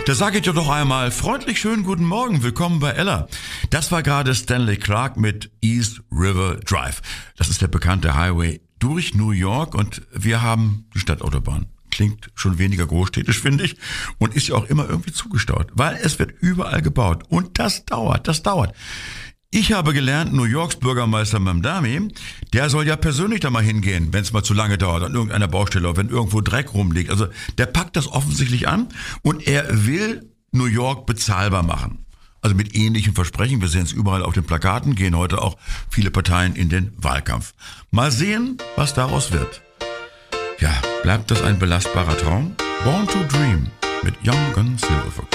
Da sage ich dir doch einmal freundlich schönen guten Morgen, willkommen bei Ella. Das war gerade Stanley Clarke mit East River Drive. Das ist der bekannte Highway durch New York und wir haben die Stadtautobahn. Klingt schon weniger großstädtisch, finde ich, und ist ja auch immer irgendwie zugestaut, weil es wird überall gebaut und das dauert. Ich habe gelernt, New Yorks Bürgermeister Mamdani, der soll ja persönlich da mal hingehen, wenn es mal zu lange dauert an irgendeiner Baustelle oder wenn irgendwo Dreck rumliegt. Also der packt das offensichtlich an und er will New York bezahlbar machen. Also mit ähnlichen Versprechen, wir sehen es überall auf den Plakaten, gehen heute auch viele Parteien in den Wahlkampf. Mal sehen, was daraus wird. Ja, bleibt das ein belastbarer Traum? Born to Dream mit Young Gun Silver.